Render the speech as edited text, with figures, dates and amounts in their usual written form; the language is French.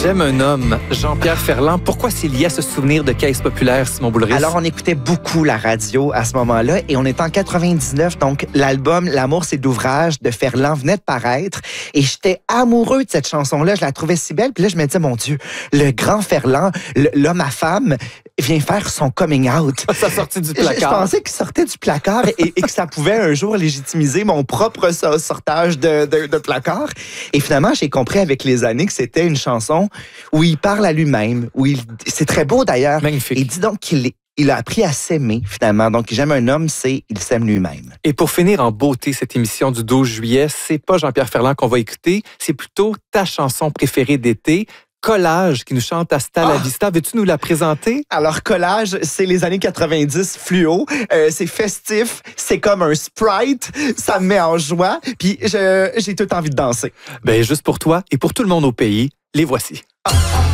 J'aime un homme, Jean-Pierre Ferland. Pourquoi c'est lié à ce souvenir de Caisse populaire, Simon Boulris? Alors, on écoutait beaucoup la radio à ce moment-là et on est en 99, donc l'album L'amour, c'est d'ouvrage de Ferland venait de paraître et j'étais amoureux de cette chanson-là. Je la trouvais si belle. Puis là, je me disais, mon Dieu, le grand Ferland, l'homme à femme, vient faire son coming out. Ça sortit du placard. Je pensais qu'il sortait du placard et que ça pouvait un jour légitimiser mon propre sortage de placard. Et finalement, j'ai compris avec les années que c'était une chanson où il parle à lui-même, c'est très beau d'ailleurs. Magnifique. Et dit donc qu'il a appris à s'aimer finalement. Donc, j'aime un homme, c'est il s'aime lui-même. Et pour finir en beauté cette émission du 12 juillet, c'est pas Jean-Pierre Ferland qu'on va écouter, c'est plutôt ta chanson préférée d'été, Collage, qui nous chante Hasta la Vista. Veux-tu nous la présenter? Alors, Collage, c'est les années 90 fluo. C'est festif, c'est comme un Sprite. Ça me met en joie. Puis, j'ai tout envie de danser. Ben, juste pour toi et pour tout le monde au pays, les voici.